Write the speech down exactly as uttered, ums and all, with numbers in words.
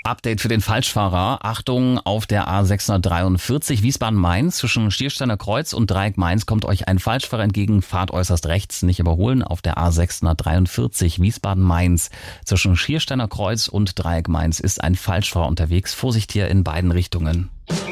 Update für den Falschfahrer. Achtung, auf der A sechshundertdreiundvierzig Wiesbaden-Mainz zwischen Stiersteiner Kreuz und Dreieck Mainz kommt euch ein Falschfahrer entgegen. Fahrt äußerst rechts, nicht überholen. Auf der A sechshundertdreiundvierzig Wiesbaden-Mainz zwischen Stiersteiner Kreuz und Dreieck Mainz ist ein Falschfahrer unterwegs. Vorsicht hier in beiden Richtungen.